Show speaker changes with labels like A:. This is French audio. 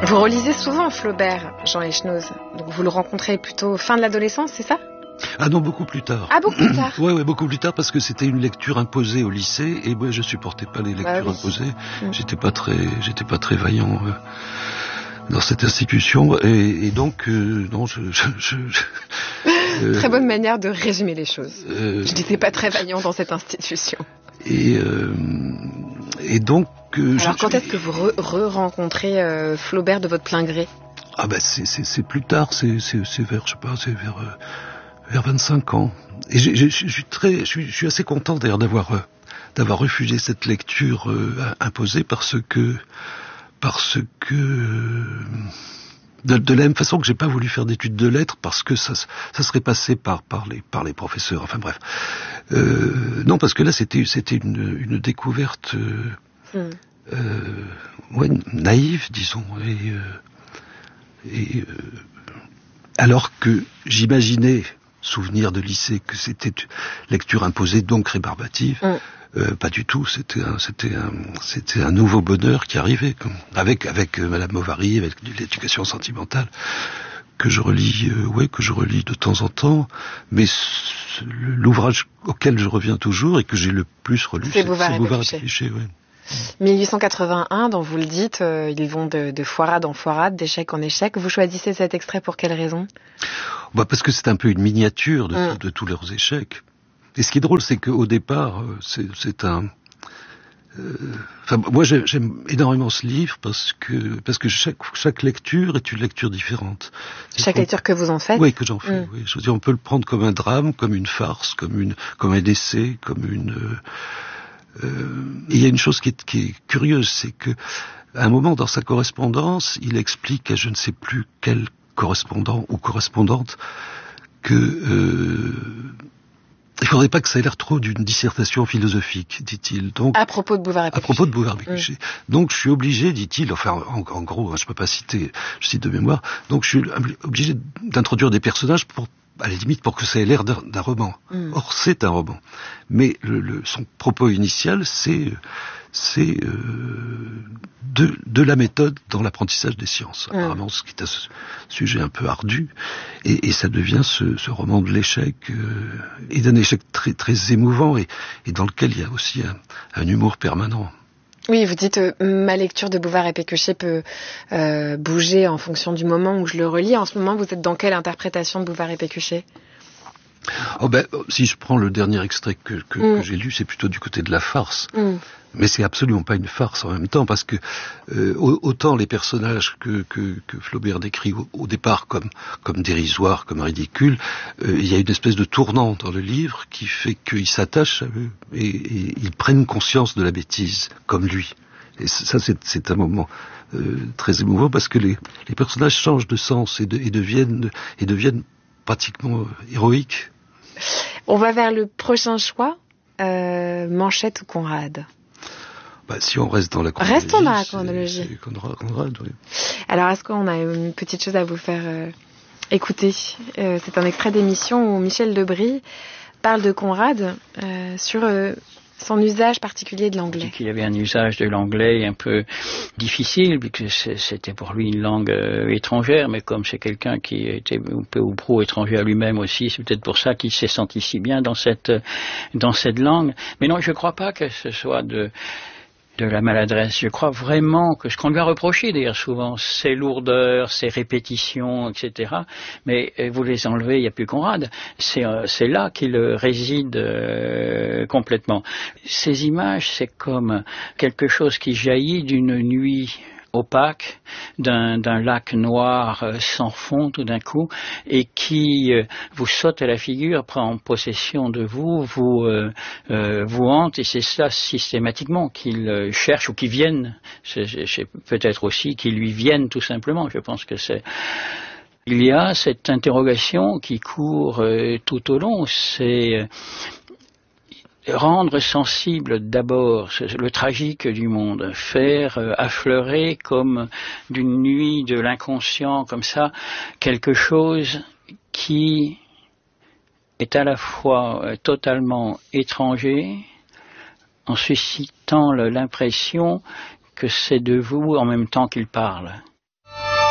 A: Vous relisez souvent Flaubert, Jean Echenoz. Donc vous le rencontrez plutôt fin de l'adolescence, c'est ça?
B: Ah non, beaucoup plus tard.
A: Ah, beaucoup plus tard.
B: Ouais, beaucoup plus tard, parce que c'était une lecture imposée au lycée, et moi je supportais pas les lectures imposées. J'étais pas très vaillant dans cette institution, et donc non,
A: Très bonne manière de résumer les choses. Je n'étais pas très vaillant dans cette institution.
B: Et donc.
A: Alors quand est-ce que vous re-rencontrez Flaubert de votre plein gré?
B: Ah ben c'est plus tard, c'est vers, je sais pas, c'est vers 25 ans. Et je suis assez content d'ailleurs d'avoir refusé cette lecture imposée parce que de la même façon que j'ai pas voulu faire d'études de lettres parce que ça serait passé par les professeurs. Enfin bref, non, parce que là c'était une découverte naïve, disons, et alors que j'imaginais, souvenir de lycée, que c'était lecture imposée, donc rébarbative. Pas du tout. C'était un nouveau bonheur qui arrivait, avec Madame Bovary, avec l'éducation sentimentale, que je relis de temps en temps. Mais l'ouvrage auquel je reviens toujours et que j'ai le plus relu, c'est Bouvard et Pécuchet.
A: 1881, dont vous le dites, ils vont de foirade en foirade, d'échec en échec. Vous choisissez cet extrait pour quelle raison?
B: Parce que c'est un peu une miniature de tous leurs échecs. Et ce qui est drôle, c'est qu'au départ, c'est un... moi, j'aime énormément ce livre parce que chaque lecture est une lecture différente.
A: Chaque lecture que vous en faites?
B: Oui, que j'en fais. Oui. Je veux dire, on peut le prendre comme un drame, comme une farce, comme un essai, comme une... il y a une chose qui est curieuse, c'est que à un moment dans sa correspondance, il explique à je ne sais plus quel correspondant ou correspondante que il faudrait pas que ça ait l'air trop d'une dissertation philosophique, dit-il. Donc
A: à propos de Bouvard et Pécuchet.
B: À propos de Bouvard et Pécuchet. Donc je suis obligé, dit-il, enfin en gros, je peux pas citer, je cite de mémoire. Donc je suis obligé d'introduire des personnages à la limite pour que ça ait l'air d'un roman. Or c'est un roman. Mais son propos initial, c'est de la méthode dans l'apprentissage des sciences. Apparemment, ce qui est un sujet un peu ardu, et ça devient ce roman de l'échec, et d'un échec très, très émouvant, et dans lequel il y a aussi un humour permanent.
A: Oui, vous dites ma lecture de Bouvard et Pécuchet peut bouger en fonction du moment où je le relis. En ce moment, vous êtes dans quelle interprétation de Bouvard et Pécuchet?
B: Si je prends le dernier extrait que j'ai lu, c'est plutôt du côté de la farce. Mais c'est absolument pas une farce en même temps, parce que autant les personnages que Flaubert décrit au départ comme dérisoires, comme ridicules, il y a une espèce de tournant dans le livre qui fait qu'ils s'attachent à eux et ils prennent conscience de la bêtise, comme lui. Et ça, c'est un moment très émouvant, parce que les personnages changent de sens et deviennent pratiquement héroïques.
A: On va vers le prochain choix, Manchette ou Conrad?
B: Si on reste dans la chronologie.
A: Restons dans la chronologie.
B: C'est Conrad, oui.
A: Alors, est-ce qu'on a une petite chose à vous faire écouter? C'est un extrait d'émission où Michel Debris parle de Conrad sur son usage particulier de l'anglais.
C: Il avait un usage de l'anglais un peu difficile, puisque c'était pour lui une langue étrangère, mais comme c'est quelqu'un qui était peu ou prou étranger à lui-même aussi, c'est peut-être pour ça qu'il s'est senti si bien dans cette langue. Mais non, je ne crois pas que ce soit de la maladresse. Je crois vraiment que ce qu'on lui a reproché d'ailleurs souvent, ses lourdeurs, ses répétitions, etc. Mais vous les enlevez, il n'y a plus Conrad. C'est là qu'il réside complètement. Ces images, c'est comme quelque chose qui jaillit d'une nuit opaque, d'un lac noir sans fond tout d'un coup, et qui vous saute à la figure, prend possession de vous, vous hante, et c'est cela systématiquement qu'il cherche, ou qui viennent, c'est peut-être aussi qu'ils lui viennent tout simplement. Je pense que il y a cette interrogation qui court tout au long, c'est rendre sensible d'abord le tragique du monde, faire affleurer comme d'une nuit de l'inconscient, comme ça, quelque chose qui est à la fois totalement étranger, en suscitant l'impression que c'est de vous en même temps qu'il parle.